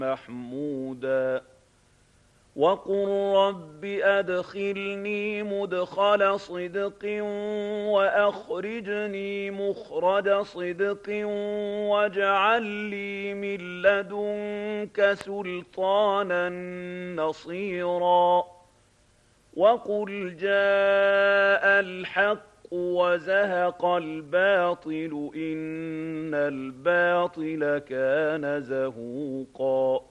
محمودا وقل رب أدخلني مدخل صدق وأخرجني مخرج صدق واجعل لي من لدنك سلطانا نصيرا وقل جاء الحق وزهق الباطل إن الباطل كان زهوقا